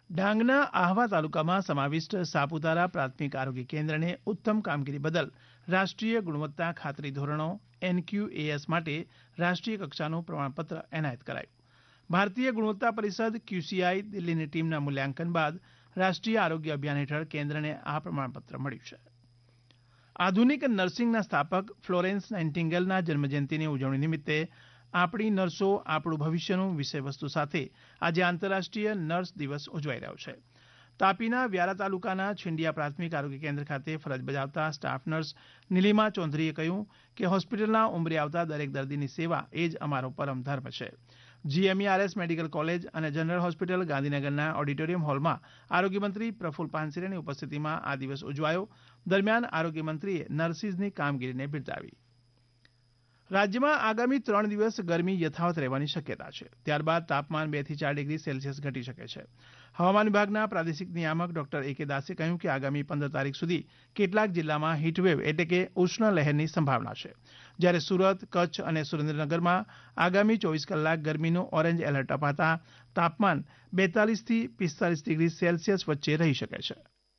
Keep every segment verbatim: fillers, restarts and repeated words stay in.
ડાંગના આહવા તાલુકામાં સમાવિષ્ટ સાપુતારા પ્રાથમિક આરોગ્ય કેન્દ્રને ઉત્તમ કામગીરી બદલ રાષ્ટ્રીય ગુણવત્તા ખાતરી ધોરણો એનક્યુએએસ માટે રાષ્ટ્રીય કક્ષાનું પ્રમાણપત્ર એનાયત કરાયું. ભારતીય ગુણવત્તા પરિષદ ક્યુસીઆઈ દિલ્હીની ટીમના મૂલ્યાંકન બાદ રાષ્ટ્રીય આરોગ્ય અભિયાન હેઠળ કેન્દ્રને આ પ્રમાણપત્ર મળ્યું છે. આધુનિક નર્સિંગના સ્થાપક ફ્લોરેન્સ નાઇટિંગેલના જન્મજયંતિની ઉજવણી નિમિત્તે આપણી નર્સો આપણું ભવિષ્યનું વિષયવસ્તુ સાથે આજે આંતરરાષ્ટ્રીય નર્સ દિવસ ઉજવાઈ રહ્યો છે. તાપીના વ્યારા તાલુકાના છીંડિયા પ્રાથમિક આરોગ્ય કેન્દ્ર ખાતે ફરજ બજાવતા સ્ટાફ નર્સ નીલિમા ચૌધરીએ કહ્યું કે હોસ્પિટલના ઉંમરે આવતા દરેક દર્દીની સેવા એ જ અમારો પરમ ધર્મ છે. જીએમઈઆરએસ મેડિકલ કોલેજ અને જનરલ હોસ્પિટલ ગાંધીનગરના ઓડિટોરિયમ હોલમાં આરોગ્યમંત્રી પ્રફુલ પાનસરેની ઉપસ્થિતિમાં આ દિવસ ઉજવાયો. દરમિયાન આરોગ્યમંત્રીએ નર્સિસની કામગીરીને બિરદાવી. રાજ્યમાં આગામી ત્રણ દિવસ ગરમી યથાવત રહેવાની શક્યતા છે. ત્યારબાદ તાપમાન બે થી ચાર ડિગ્રી સેલ્સિયસ ઘટી શકે છે. હવામાન વિભાગના પ્રાદેશિક નિયામક ડોક્ટર એ કે દાસે કહ્યું કે આગામી પંદર તારીખ સુધી કેટલાક જિલ્લામાં હીટવેવ એટલે કે ઉષ્ણ લહેરની સંભાવના છે. જ્યારે સુરત, કચ્છ અને સુરેન્દ્રનગરમાં આગામી ચોવીસ કલાક ગરમીનું ઓરેન્જ એલર્ટ અપાતા તાપમાન બેતાલીસ થી પિસ્તાલીસ ડિગ્રી સેલ્સિયસ વચ્ચે રહી શકે છે.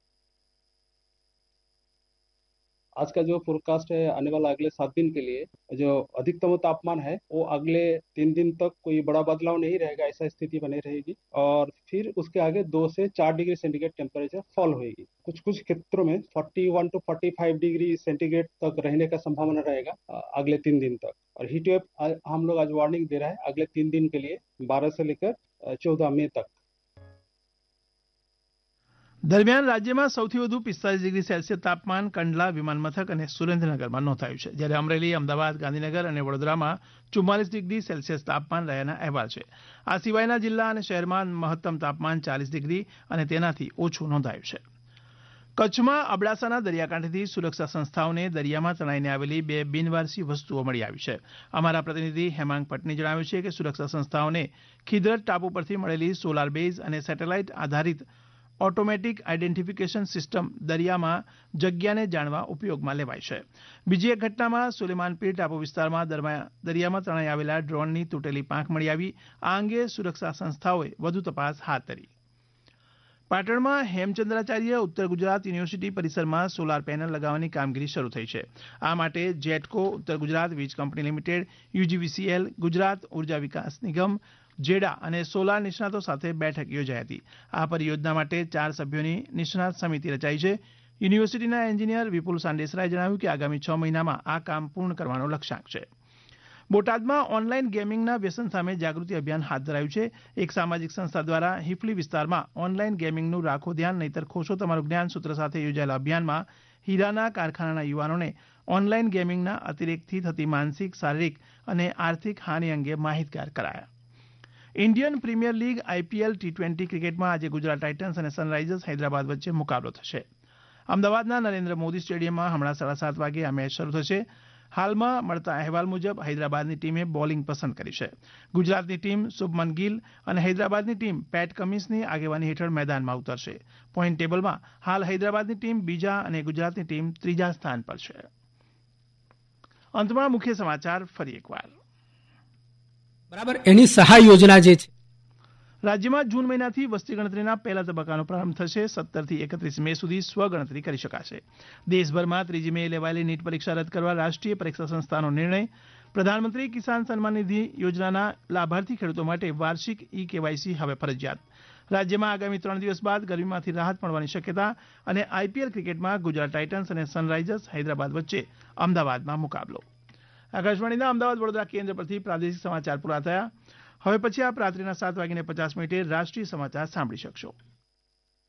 आज का जो फोरकास्ट है आने वाला अगले सात दिन के लिए जो अधिकतम तापमान है वो अगले तीन दिन तक कोई बड़ा बदलाव नहीं रहेगा, ऐसा स्थिति बनी रहेगी और फिर उसके आगे दो से चार डिग्री सेंटीग्रेड टेम्परेचर फॉल होगी. कुछ कुछ क्षेत्रों में इकतालीस टू पैंतालीस डिग्री सेंटीग्रेड तक रहने का संभावना रहेगा अगले तीन दिन तक. और हीट वेव हम लोग आज वार्निंग दे रहा है अगले तीन दिन के लिए बारह से लेकर चौदह मई तक. દરમિયાન રાજ્યમાં સૌથી વધુ પિસ્તાલીસ ડિગ્રી સેલ્સિયસ તાપમાન કંડલા વિમાન મથક અને સુરેન્દ્રનગરમાં નોંધાયું છે. જ્યારે અમરેલી, અમદાવાદ, ગાંધીનગર અને વડોદરામાં ચુમ્માલીસ ડિગ્રી સેલ્સિયસ તાપમાન રહ્યાના અહેવાલ છે. આ સિવાયના જિલ્લા અને શહેરમાં મહત્તમ તાપમાન ચાલીસ ડિગ્રી અને તેનાથી ઓછું નોંધાયું છે. કચ્છમાં અબડાસાના દરિયાકાંઠેથી સુરક્ષા સંસ્થાઓને દરિયામાં તણાઈને આવેલી બે બિનવારસી વસ્તુઓ મળી આવી છે. અમારા પ્રતિનિધિ હેમાંગ પટની જણાવ્યું છે કે સુરક્ષા સંસ્થાઓને ખીદરત ટાપુ પરથી મળેલી સોલાર બેઝ અને સેટેલાઇટ આધારિત ઓટોમેટિક આઇડેન્ટિફિકેશન સિસ્ટમ દરિયામાં જગ્યાને જાણવા ઉપયોગમાં લેવાય છે. બીજી એક ઘટનામાં સુલેમાનપીર ટાપુ વિસ્તારમાં દરિયામાં તણાઈ આવેલા ડ્રોનની તૂટેલી પાંખ મળી આવી. આ અંગે સુરક્ષા સંસ્થાઓએ વધુ તપાસ હાથ ધરી. પાટણમાં હેમચંદ્રાચાર્ય ઉત્તર ગુજરાત યુનિવર્સિટી પરિસરમાં સોલાર પેનલ લગાવવાની કામગીરી શરૂ થઈ છે. આ માટે જેટકો, ઉત્તર ગુજરાત વીજ કંપની લિમિટેડ, યુજીવીસીએલ, ગુજરાત ઉર્જા વિકાસ નિગમ, જેડા અને સોલાર નિષ્ણાતો સાથે બેઠક યોજાઈ હતી. આ પરિયોજના માટે ચાર સભ્યોની નિષ્ણાત સમિતિ રચાઈ છે. યુનિવર્સિટીના એન્જિનિયર વિપુલ સાંડેસરાએ જણાવ્યું કે આગામી છ મહિનામાં આ કામ પૂર્ણ કરવાનો લક્ષ્યાંક છે. બોટાદમાં ઓનલાઈન ગેમિંગના વ્યસન સામે જાગૃતિ અભિયાન હાથ ધરાયું છે. એક સામાજિક સંસ્થા દ્વારા હિફલી વિસ્તારમાં ઓનલાઈન ગેમિંગનું રાખો ધ્યાન નહીતર ખોશો તમારું જ્ઞાન સૂત્ર સાથે યોજાયેલા અભિયાનમાં હીરાના કારખાનાના યુવાનોને ઓનલાઈન ગેમિંગના અતિરેકથી થતી માનસિક, શારીરિક અને આર્થિક હાનિ અંગે માહિતગાર કરાયા. Indian premier league IPL T twenty ક્રિકેટમાં આજે ગુજરાત ટાઇટન્સ અને સનરાઇઝર્સ હૈદરાબાદ વચ્ચે મુકાબલો થશે. અમદાવાદના નરેન્દ્ર મોદી સ્ટેડિયમમાં હમણાં સાડા સાત વાગે આ મેચ શરૂ થશે. હાલમાં મળતા અહેવાલ મુજબ હૈદરાબાદની ટીમે બોલિંગ પસંદ કરી છે. ગુજરાતની ટીમ શુભમન ગિલ અને હૈદરાબાદની ટીમ પેટ કમિન્સની આગેવાની હેઠળ મેદાનમાં ઉતરશે. પોઈન્ટ ટેબલમાં હાલ હૈદરાબાદની ટીમ બીજા અને ગુજરાતની ટીમ ત્રીજા સ્થાન પર છે. અંતમાં મુખ્ય સમાચાર ફરી એકવાર. બરાબર એની સહાય યોજના જે છે રાજ્યમાં જૂન મહિનાથી વસ્તી ગણતરીના પહેલા તબક્કાનો પ્રારંભ થશે. સત્તર થી એકત્રીસ મે સુધી સ્વગણતરી કરી શકાશે. દેશભરમાં ત્રીજી મે લેવાયેલી નીટ પરીક્ષા રદ કરવા રાષ્ટ્રીય પરીક્ષા સંસ્થાનો નિર્ણય. પ્રધાનમંત્રી કિસાન સન્માન નિધિ યોજનાના લાભાર્થી ખેડૂતો માટે વાર્ષિક ઈ કેવાયસી હવે ફરજિયાત. રાજ્યમાં આગામી ત્રણ દિવસ બાદ ગરમીમાંથી રાહત મળવાની શક્યતા. અને આઈપીએલ ક્રિકેટમાં ગુજરાત ટાઇટન્સ અને સનરાઇઝર્સ હૈદરાબાદ વચ્ચે અમદાવાદમાં મુકાબલો. આકાશવાણીના અમદાવાદ વડોદરા કેન્દ્ર પરથી પ્રાદેશિક સમાચાર પૂરા થયા. હવે પછી આપ રાત્રિના સાત વાગીને પચાસ મિનિટે રાષ્ટ્રીય સમાચાર સાંભળી શકશો.